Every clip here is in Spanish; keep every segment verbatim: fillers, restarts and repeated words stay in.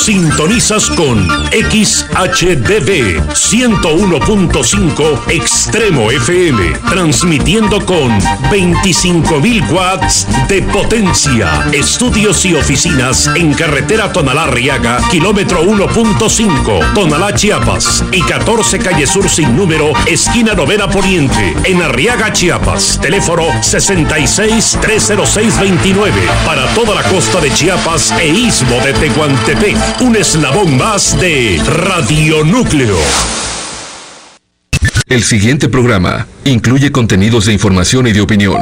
Sintonizas con X H D B ciento uno punto cinco Extremo F M, transmitiendo con veinticinco mil watts de potencia. Estudios y oficinas en carretera Tonalá-Arriaga, kilómetro uno punto cinco, Tonalá, Chiapas, y catorce calle Sur sin número, esquina Novena Poniente, en Arriaga, Chiapas. Teléfono sesenta y seis, trescientos seis, veintinueve, para toda la costa de Chiapas e istmo de Tehuantepec. Un eslabón más de Radio Núcleo. El siguiente programa incluye contenidos de información y de opinión.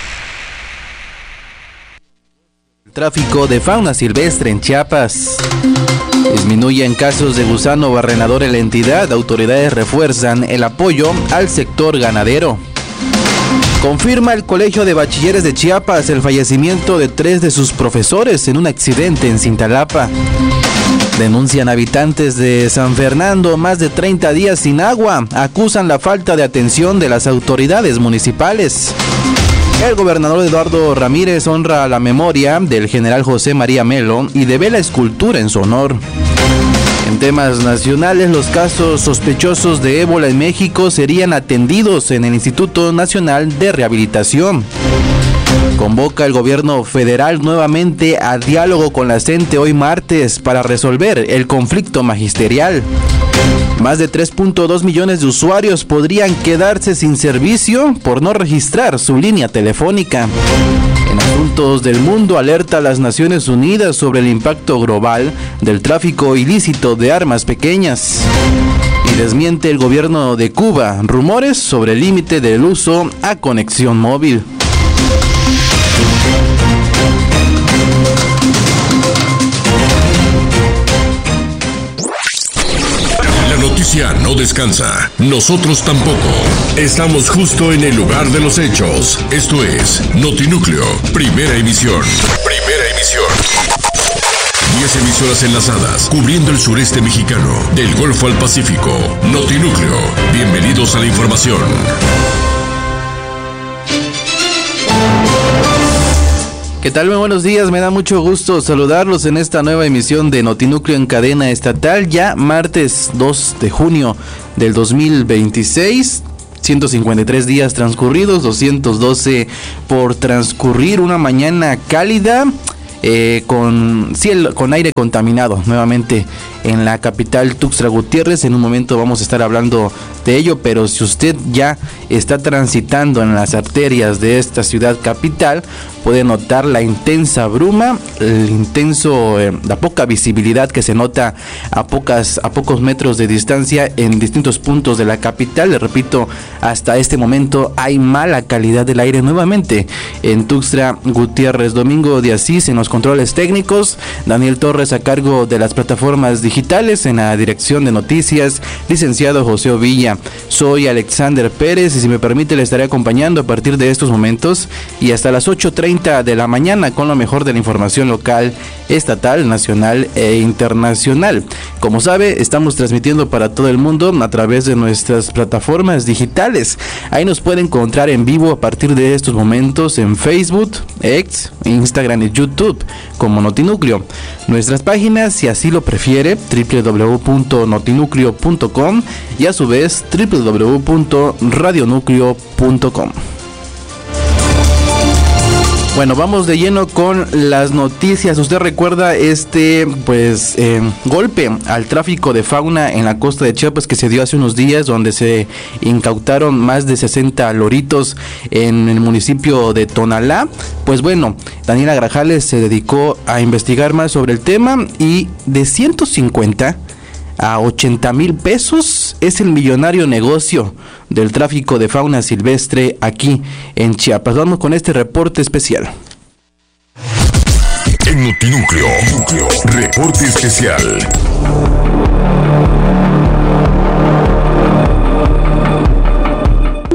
El tráfico de fauna silvestre en Chiapas disminuye en casos de gusano barrenador en la entidad. Autoridades refuerzan el apoyo al sector ganadero. Confirma el Colegio de Bachilleres de Chiapas el fallecimiento de tres de sus profesores en un accidente en Cintalapa. Denuncian habitantes de San Fernando más de treinta días sin agua. Acusan la falta de atención de las autoridades municipales. El gobernador Eduardo Ramírez honra la memoria del general José María Melo y devela escultura en su honor. En temas nacionales, los casos sospechosos de ébola en México serían atendidos en el Instituto Nacional de Rehabilitación. Convoca el gobierno federal nuevamente a diálogo con la CENTE hoy martes para resolver el conflicto magisterial. Más de tres punto dos millones de usuarios podrían quedarse sin servicio por no registrar su línea telefónica. En asuntos del mundo, alerta a las Naciones Unidas sobre el impacto global del tráfico ilícito de armas pequeñas. Y desmiente el gobierno de Cuba rumores sobre el límite del uso a conexión móvil. La noticia no descansa, nosotros tampoco. Estamos justo en el lugar de los hechos. Esto es Notinúcleo, primera emisión. Primera emisión. Diez emisoras enlazadas, cubriendo el sureste mexicano, del Golfo al Pacífico. Notinúcleo, bienvenidos a la información. ¿Qué tal? Muy buenos días, me da mucho gusto saludarlos en esta nueva emisión de Notinúcleo en cadena estatal, ya martes dos de junio del dos mil veintiséis. ciento cincuenta y tres días transcurridos, doscientos doce por transcurrir, una mañana cálida. Eh, con cielo, con aire contaminado nuevamente en la capital Tuxtla Gutiérrez. En un momento vamos a estar hablando de ello, pero si usted ya está transitando en las arterias de esta ciudad capital, puede notar la intensa bruma, el intenso, eh, la poca visibilidad que se nota a pocas, a pocos metros de distancia en distintos puntos de la capital. Le repito, hasta este momento hay mala calidad del aire nuevamente en Tuxtla Gutiérrez. Domingo de Asís en los controles técnicos, Daniel Torres a cargo de las plataformas digitales, en la dirección de noticias, licenciado José Ovilla. Soy Alexander Pérez y si me permite le estaré acompañando a partir de estos momentos y hasta las ocho treinta de la mañana con lo mejor de la información local, estatal, nacional e internacional. Como sabe, estamos transmitiendo para todo el mundo a través de nuestras plataformas digitales. Ahí nos puede encontrar en vivo a partir de estos momentos en Facebook, X, Instagram y YouTube como Notinúcleo. Nuestras páginas, si así lo prefiere, doble u doble u doble u punto notinúcleo punto com y a su vez doble u doble u doble u punto radionúcleo punto com. Bueno, vamos de lleno con las noticias. Usted recuerda este pues eh, golpe al tráfico de fauna en la costa de Chiapas que se dio hace unos días, donde se incautaron más de sesenta loritos en el municipio de Tonalá. Pues bueno, Daniela Grajales se dedicó a investigar más sobre el tema y de ciento cincuenta a ochenta mil pesos es el millonario negocio del tráfico de fauna silvestre aquí en Chiapas. Vamos con este reporte especial. En Notinúcleo, reporte especial.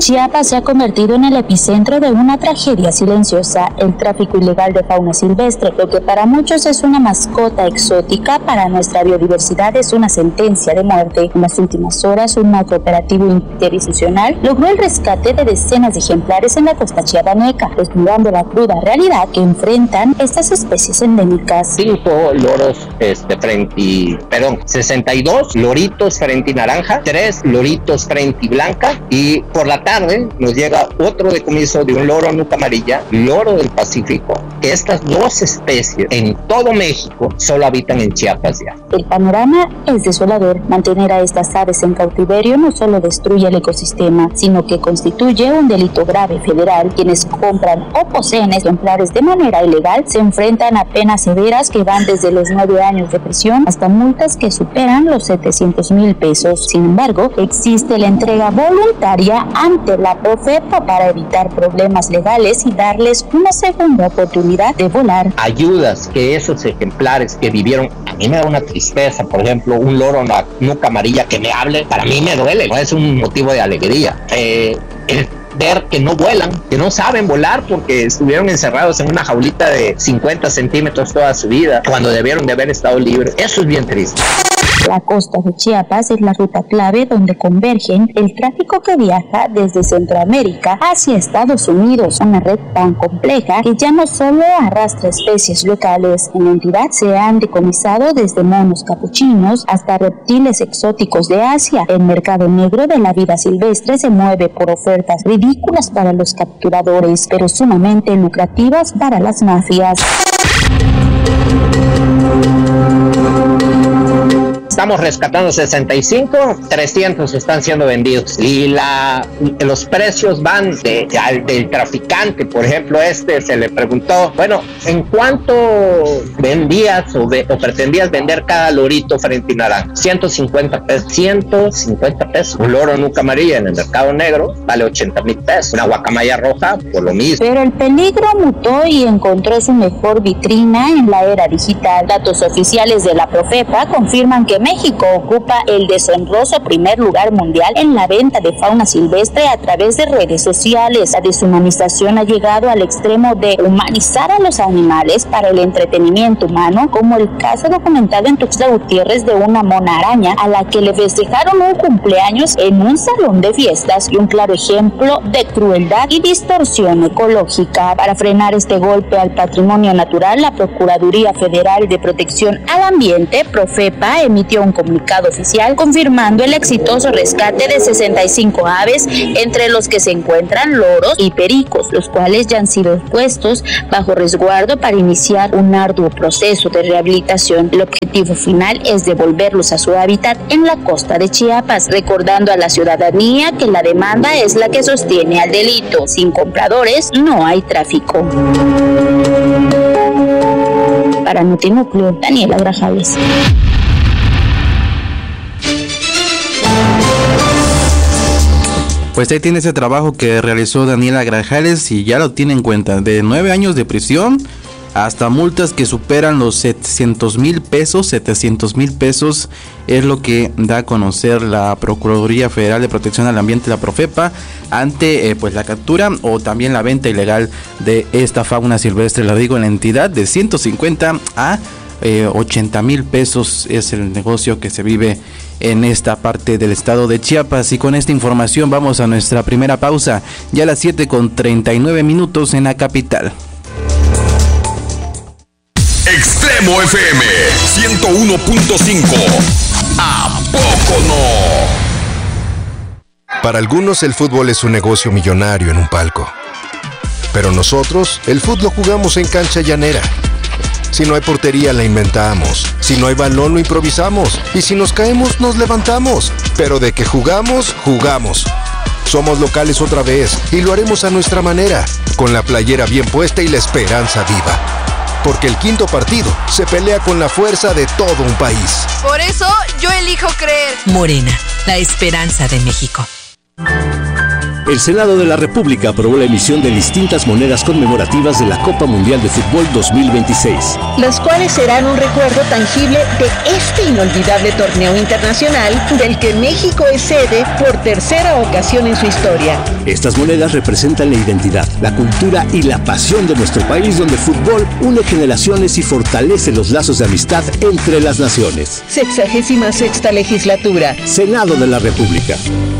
Chiapas se ha convertido en el epicentro de una tragedia silenciosa, el tráfico ilegal de fauna silvestre. Lo que para muchos es una mascota exótica, para nuestra biodiversidad es una sentencia de muerte. En las últimas horas, un macrooperativo interinstitucional logró el rescate de decenas de ejemplares en la costa chiapaneca, desnudando la cruda realidad que enfrentan estas especies endémicas. Cinco loros este, frente, perdón, sesenta y dos loritos frente naranja, tres loritos frente blanca, y por la tarde nos llega otro decomiso de un loro nuca amarilla, loro del Pacífico. Estas dos especies en todo México solo habitan en Chiapas ya. El panorama es desolador. Mantener a estas aves en cautiverio no solo destruye el ecosistema, sino que constituye un delito grave federal. Quienes compran o poseen ejemplares de manera ilegal se enfrentan a penas severas que van desde los nueve años de prisión hasta multas que superan los setecientos mil pesos. Sin embargo, existe la entrega voluntaria ante la Profepa para evitar problemas legales y darles una segunda oportunidad de volar. Ayudas que esos ejemplares que vivieron, a mí me da una tristeza, por ejemplo, un loro nuca amarilla que me hable, para mí me duele, no es un motivo de alegría. Eh, el ver que no vuelan, que no saben volar porque estuvieron encerrados en una jaulita de cincuenta centímetros toda su vida, cuando debieron de haber estado libres. Eso es bien triste. La costa de Chiapas es la ruta clave donde convergen el tráfico que viaja desde Centroamérica hacia Estados Unidos, una red tan compleja que ya no solo arrastra especies locales. En la entidad se han decomisado desde monos capuchinos hasta reptiles exóticos de Asia. El mercado negro de la vida silvestre se mueve por ofertas ridículas para los capturadores, pero sumamente lucrativas para las mafias. Estamos rescatando sesenta y cinco, trescientos están siendo vendidos y la, los precios van de, de, al, del traficante. Por ejemplo, este se le preguntó, bueno, ¿en cuánto vendías o, ve, o pretendías vender cada lorito frente naranja? ciento cincuenta pesos. ciento cincuenta pesos. Un loro nuca amarilla en el mercado negro vale ochenta mil pesos. Una guacamaya roja por lo mismo. Pero el peligro mutó y encontró su mejor vitrina en la era digital. Datos oficiales de la Profepa confirman que México ocupa el deshonroso primer lugar mundial en la venta de fauna silvestre a través de redes sociales. La deshumanización ha llegado al extremo de humanizar a los animales para el entretenimiento humano, como el caso documentado en Tuxtla Gutiérrez de una mona araña a la que le festejaron un cumpleaños en un salón de fiestas, y un claro ejemplo de crueldad y distorsión ecológica. Para frenar este golpe al patrimonio natural, la Procuraduría Federal de Protección al Ambiente, Profepa, emitió un comunicado oficial confirmando el exitoso rescate de sesenta y cinco aves, entre los que se encuentran loros y pericos, los cuales ya han sido puestos bajo resguardo para iniciar un arduo proceso de rehabilitación. El objetivo final es devolverlos a su hábitat en la costa de Chiapas, recordando a la ciudadanía que la demanda es la que sostiene al delito. Sin compradores no hay tráfico. Para Notinúcleo, Daniela Grajales. Pues ahí tiene ese trabajo que realizó Daniela Grajales y ya lo tiene en cuenta. De nueve años de prisión hasta multas que superan los setecientos mil pesos. setecientos mil pesos es lo que da a conocer la Procuraduría Federal de Protección al Ambiente, la Profepa, ante eh, pues la captura o también la venta ilegal de esta fauna silvestre. La digo, en la entidad de ciento cincuenta a eh, ochenta mil pesos es el negocio que se vive en esta parte del estado de Chiapas. Y con esta información vamos a nuestra primera pausa, ya a las siete con treinta y nueve minutos en la capital. Extremo F M ciento uno punto cinco. ¿A poco no? Para algunos el fútbol es un negocio millonario en un palco. Pero nosotros el fútbol lo jugamos en cancha llanera. Si no hay portería, la inventamos. Si no hay balón, lo improvisamos. Y si nos caemos, nos levantamos. Pero de que jugamos, jugamos. Somos locales otra vez y lo haremos a nuestra manera, con la playera bien puesta y la esperanza viva. Porque el quinto partido se pelea con la fuerza de todo un país. Por eso, yo elijo creer. Morena, la esperanza de México. El Senado de la República aprobó la emisión de distintas monedas conmemorativas de la Copa Mundial de Fútbol dos mil veintiséis, las cuales serán un recuerdo tangible de este inolvidable torneo internacional del que México es sede por tercera ocasión en su historia. Estas monedas representan la identidad, la cultura y la pasión de nuestro país, donde el fútbol une generaciones y fortalece los lazos de amistad entre las naciones. Sexagésima sexta legislatura. Senado de la República.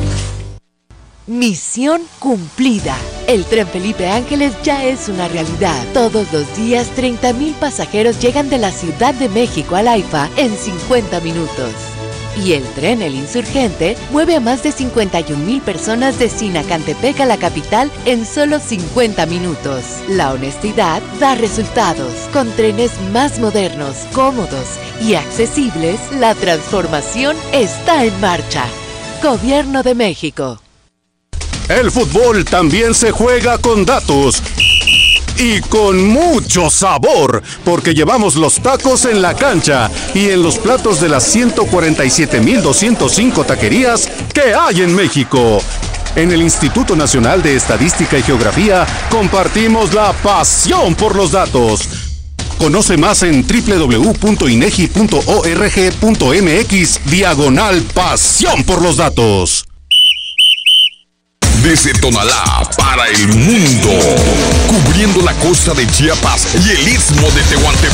Misión cumplida. El tren Felipe Ángeles ya es una realidad. Todos los días treinta mil pasajeros llegan de la Ciudad de México al AIFA en cincuenta minutos. Y el tren El Insurgente mueve a más de cincuenta y un mil personas de Sinacantepec a la capital en solo cincuenta minutos. La honestidad da resultados. Con trenes más modernos, cómodos y accesibles, la transformación está en marcha. Gobierno de México. El fútbol también se juega con datos y con mucho sabor, porque llevamos los tacos en la cancha y en los platos de las ciento cuarenta y siete mil doscientos cinco taquerías que hay en México. En el Instituto Nacional de Estadística y Geografía compartimos la pasión por los datos. Conoce más en doble u doble u doble u punto inegi punto org punto mx diagonal pasión por los datos. Desde Tonalá para el mundo, cubriendo la costa de Chiapas y el istmo de Tehuantepec.